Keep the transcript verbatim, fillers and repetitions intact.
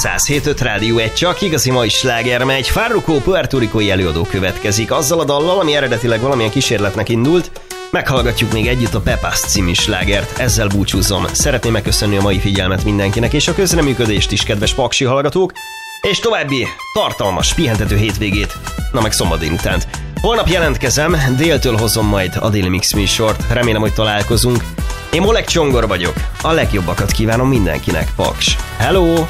száz hét öt Rádió egy, csak igazi mai sláger megy. Farruko puerto-ricói előadó következik azzal a dallal, ami eredetileg valamilyen kísérletnek indult. Meghallgatjuk még együtt a Pepas című slágert, ezzel búcsúzom. Szeretném megköszönni a mai figyelmet mindenkinek, és a közreműködést is, kedves paksi hallgatók, és további tartalmas, pihentető hétvégét, na meg szombat délutánt. Holnap jelentkezem, déltől hozom majd a Déli Mix műsort, remélem, hogy találkozunk. Én Molek Csongor vagyok, a legjobbakat kívánom mindenkinek, paks. Hello!